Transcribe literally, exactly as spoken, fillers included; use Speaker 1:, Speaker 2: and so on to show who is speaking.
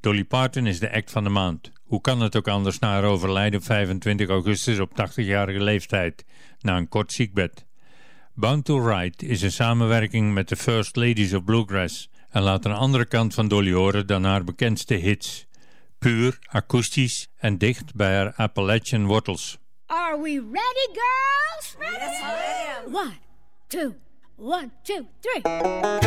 Speaker 1: Dolly Parton is de act van de maand. Hoe kan het ook anders na haar overlijden op vijfentwintig augustus op tachtigjarige leeftijd, na een kort ziekbed. Bound to Ride is een samenwerking met de First Ladies of Bluegrass en laat een andere kant van Dolly horen dan haar bekendste hits. Puur, akoestisch en dicht bij haar Appalachian wortels.
Speaker 2: Are we ready, girls? Ready?
Speaker 3: Yes, ma'am.
Speaker 2: One, two, one, two, three.